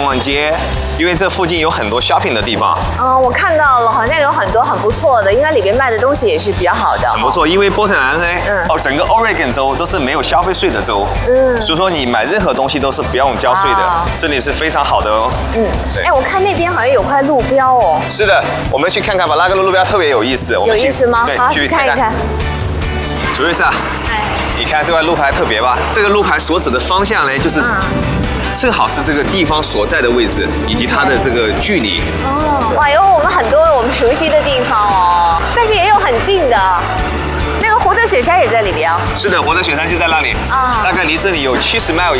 逛街，因为这附近有很多 shopping 的地方。 我看到了，好像有很多很不错的，应该里边卖的东西也是比较好的。 很不错，因为波特兰呢，整个 Oregon 州都是没有消费税的州，所以说你买任何东西都是不用交税的，这里是非常好的哦。 哎，我看那边好像有块路标哦。 是的，我们去看看吧，那个路标特别有意思。 有意思吗？好，去看一看。 朱瑞莎，你看这块路牌特别吧？这个路牌所指的方向呢，就是正好是这个地方所在的位置以及它的这个距离。 哇，有我们很多我们熟悉的地方哦，但是也有很近的。那个活的雪山也在里边。 是的，活的雪山就在那里，大概离这里有70 mile